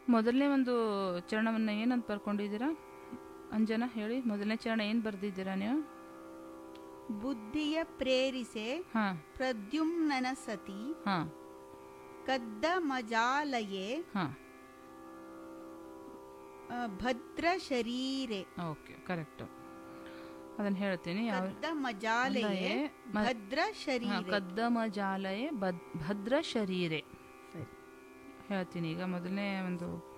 ಮೊದಲನೇ ಒಂದು ಚರಣವನ್ನು ಏನಂತ ಬರ್ಕೊಂಡಿದ್ದೀರಾ ಅಂಜನಾ? ಹೇಳಿ, ಮೊದಲನೇ ಚರಣ ಏನು ಬರೆದಿದ್ದೀರಾ ನೀವು? ಬುದ್ಧಿಯ ಪ್ರೇರಿಸೆ ಹಾ ಪ್ರದ್ಯುಮ್ನನ ಸತಿ ಹಾ ಕದ್ದ ಮಜಾಲಯೇ ಹಾ ಭದ್ರ ಶರೀರೆ. Okay, correct. ಅದನ್ನು ಹೇಳ್ತೀನಿ. ಕದ್ದ ಮಜಾಲಯೇ ಭದ್ರ ಶರೀರೆ. ಕದ್ದಮ ಜಾಲಯೇ ಭದ್ರ ಶರೀರೆ ಹೇಳ್ತೀನಿ. ಈಗ ಮೊದಲನೇ ಒಂದು